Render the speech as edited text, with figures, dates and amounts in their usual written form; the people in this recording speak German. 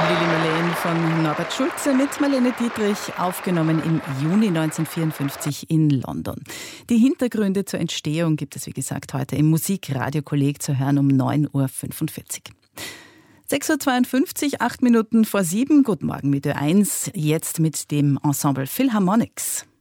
Lili Marleen von Norbert Schulze mit Marlene Dietrich, aufgenommen im Juni 1954 in London. Die Hintergründe zur Entstehung gibt es, wie gesagt, heute im Musikradio-Kolleg zu hören um 9.45 Uhr. 6.52 Uhr, 8 Minuten vor 7. Guten Morgen mit Ö1, jetzt mit dem Ensemble Philharmonics.